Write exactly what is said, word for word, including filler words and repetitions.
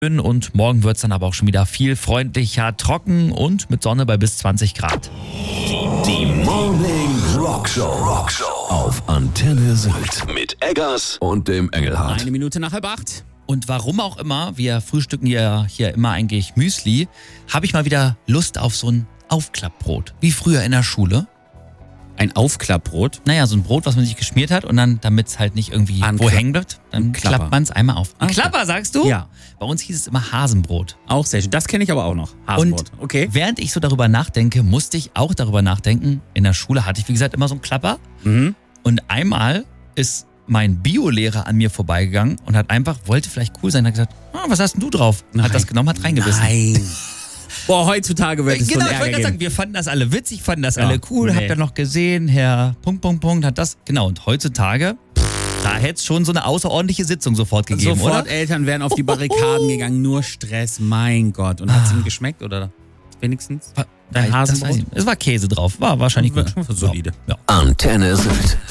Und morgen wird es dann aber auch schon wieder viel freundlicher, trocken und mit Sonne bei bis zwanzig Grad. Die Morning Rockshow. Rockshow auf Antenne Sylt mit Eggers und dem Engelhardt. Eine Minute nach halb acht. Und warum auch immer, wir frühstücken ja hier immer eigentlich Müsli, habe ich mal wieder Lust auf so ein Aufklappbrot. Wie früher in der Schule. Ein Aufklappbrot? Naja, so ein Brot, was man sich geschmiert hat und dann, damit es halt nicht irgendwie An wo Klapp- hängen bleibt, dann Klapper. klappt man es einmal auf. Ein Okay. Klapper, sagst du? Ja. Bei uns hieß es immer Hasenbrot. Auch sehr schön. Das kenne ich aber auch noch. Hasenbrot. Und okay. während ich so darüber nachdenke, musste ich auch darüber nachdenken. In der Schule hatte ich, wie gesagt, immer so einen Klapper. Mhm. Und einmal ist mein Biolehrer an mir vorbeigegangen und hat einfach, wollte vielleicht cool sein, hat gesagt, ah, was hast denn du drauf? Nein. Hat das genommen, hat reingebissen. Nein. Boah, heutzutage wird es Genau, so ich ein wollte Ärger gerade sagen, geben. wir fanden das alle witzig, fanden das Ja, alle cool, nee. habt ihr noch gesehen, Herr Punkt, Punkt, Punkt, hat das, genau, und heutzutage, da hätte es schon so eine außerordentliche Sitzung sofort gegeben, Sofort oder? Eltern wären auf die Barrikaden gegangen, nur Stress, mein Gott. Und hat es ihm geschmeckt, oder? Wenigstens? War- Dein das weiß ich Hasenbrot? nicht. Es war Käse drauf, war wahrscheinlich War gut. schon solide. Ja. Antenne Sylt.